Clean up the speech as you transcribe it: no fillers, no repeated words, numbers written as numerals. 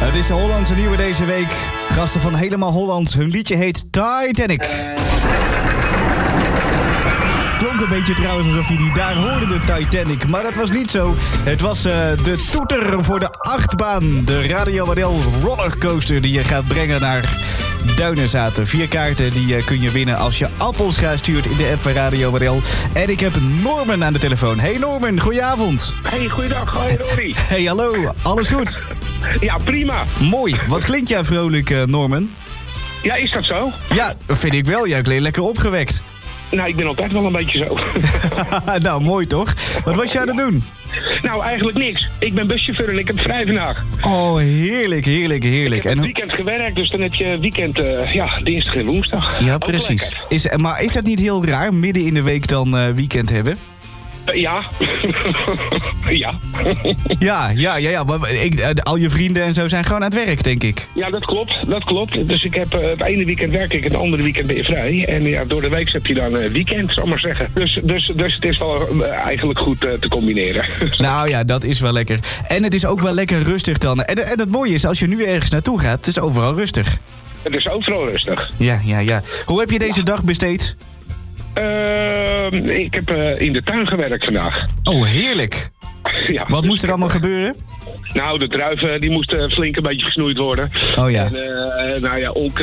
Het is de Hollandse nieuwe deze week. Gasten van Helemaal Holland. Hun liedje heet Titanic. Klonk een beetje trouwens alsof je die daar hoorde, de Titanic. Maar dat was niet zo. Het was de toeter voor de achtbaan. De Radio Waddel rollercoaster die je gaat brengen naar Duinenzaten. 4 kaarten die kun je winnen als je appelscha stuurt in de app van Radio Waddel. En ik heb Norman aan de telefoon. Hey Norman, goedenavond. Hey, goeiedag. Hoi, Rory. Hey, hallo. Alles goed? Ja, prima. Mooi. Wat klinkt jij vrolijk, Norman? Ja, is dat zo? Ja, vind ik wel. Jij klinkt lekker opgewekt. Nou, ik ben altijd wel een beetje zo. Nou, mooi toch? Wat was jij aan het doen? Nou, eigenlijk niks. Ik ben buschauffeur en ik heb vrij vandaag. Oh, heerlijk, heerlijk, heerlijk. Ik heb het weekend gewerkt, dus dan heb je weekend, dinsdag en woensdag. Ja, Ook precies. lekker. Maar is dat niet heel raar, midden in de week dan weekend hebben? Ja. Ja. Ja. Maar al je vrienden en zo zijn gewoon aan het werk, denk ik. Ja, dat klopt. Dus ik heb het ene weekend werk ik, het andere weekend ben je vrij. En ja, door de week heb je dan weekend, zal ik maar zeggen. Dus het is wel eigenlijk goed te combineren. Nou ja, dat is wel lekker. En het is ook wel lekker rustig dan. En het mooie is, als je nu ergens naartoe gaat, het is overal rustig. Het is overal rustig. Ja. Hoe heb je deze dag besteed? Ik heb in de tuin gewerkt vandaag. Oh, heerlijk. Ja, Wat dus moest er allemaal gebeuren? Nou, de druiven die moesten flink een beetje gesnoeid worden. Oh ja. En, onkruid